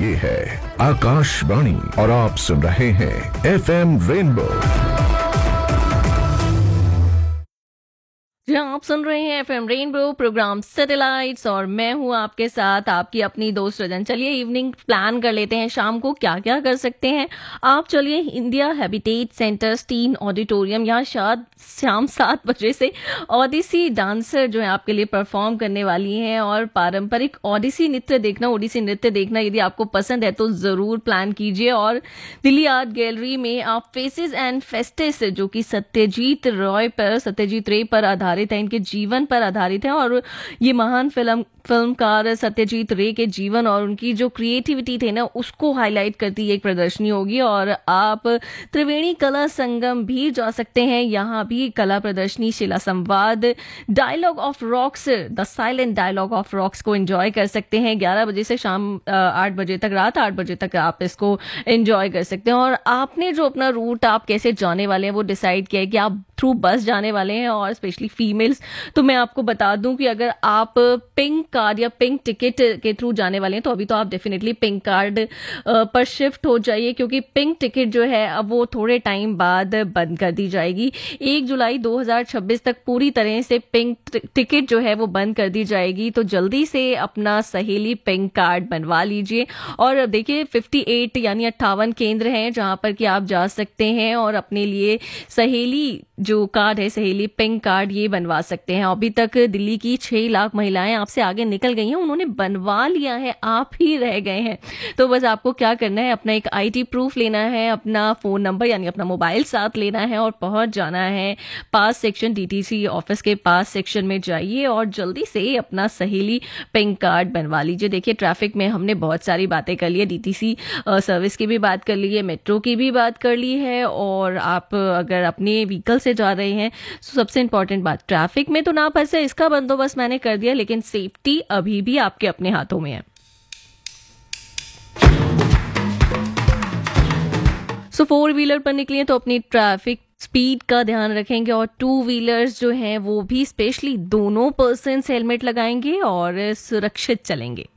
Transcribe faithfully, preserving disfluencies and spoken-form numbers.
ये है आकाशवाणी और आप सुन रहे हैं एफ एम रेनबो। जहाँ आप सुन रहे हैं एफएम रेनबो प्रोग्राम सैटेलाइट्स और मैं हूँ आपके साथ आपकी अपनी दोस्त रजन। चलिए इवनिंग प्लान कर लेते हैं, शाम को क्या क्या कर सकते हैं आप। चलिए India habitat centre Stein auditorium, यहाँ शायद शाम सात बजे से ओडिसी डांसर जो है आपके लिए परफॉर्म करने वाली हैं और पारंपरिक ओडिसी नृत्य देखना ओडिसी नृत्य देखना यदि आपको पसंद है तो ज़रूर प्लान कीजिए। और दिल्ली आर्ट गैलरी में आप फेसेस एंड फेस्टिस जो कि सत्यजीत रॉय पर सत्यजीत रे पर आधारित है, इनके जीवन पर आधारित है और ये महान फिल्म फिल्मकार सत्यजीत रे के जीवन और उनकी जो क्रिएटिविटी थे ना उसको हाईलाइट करती एक प्रदर्शनी होगी। और आप त्रिवेणी कला संगम भी जा सकते हैं, यहाँ भी कला प्रदर्शनी, शिला संवाद, dialogue of rocks, the silent dialogue of rocks को एंजॉय कर सकते हैं। ग्यारह बजे से शाम आठ बजे तक, रात आठ बजे तक आप इसको एंजॉय कर सकते हैं। और आपने जो अपना रूट आप कैसे जाने वाले हैं वो डिसाइड किया है कि आप थ्रू बस जाने वाले हैं और स्पेशली फीमेल्स, तो मैं आपको बता दूं कि अगर आप पिंक कार्ड या पिंक टिकट के थ्रू जाने वाले हैं तो अभी तो आप डेफिनेटली पिंक कार्ड पर शिफ्ट हो जाइए, क्योंकि पिंक टिकट जो है अब वो थोड़े टाइम बाद बंद कर दी जाएगी। एक जुलाई दो हज़ार छब्बीस तक पूरी तरह से पिंक टिकट जो है वो बंद कर दी जाएगी, तो जल्दी से अपना सहेली पिंक कार्ड बनवा लीजिए। और देखिए अट्ठावन यानी अट्ठावन केंद्र हैं जहां पर कि आप जा सकते हैं और अपने लिए सहेली जो कार्ड है, सहेली पिंक कार्ड, ये बनवा सकते हैं। अभी तक दिल्ली की छह लाख महिलाएं आपसे आगे निकल गई हैं, उन्होंने बनवा लिया है, आप ही रह गए हैं। तो बस आपको क्या करना है, अपना एक आईटी प्रूफ लेना है, अपना फोन नंबर यानी अपना मोबाइल साथ लेना है और पहुंच जाना है पास सेक्शन, डीटीसी ऑफिस के पास सेक्शन में जाइए और जल्दी से अपना सहेली पिंक कार्ड बनवा लीजिए। देखिए ट्रैफिक में हमने बहुत सारी बातें कर ली है, डीटीसी सर्विस की भी बात कर ली है, मेट्रो की भी बात कर ली है, और आप अगर अपने व्हीकल से जा रहे हैं तो सबसे इंपॉर्टेंट बात, ट्रैफिक में तो ना फंसे, इसका बंदोबस्त मैंने कर दिया, लेकिन सेफ्टी अभी भी आपके अपने हाथों में है। सो फोर व्हीलर पर निकलिए तो अपनी ट्रैफिक स्पीड का ध्यान रखेंगे और टू व्हीलर्स जो हैं वो भी स्पेशली दोनों पर्सन्स हेलमेट लगाएंगे और सुरक्षित चलेंगे।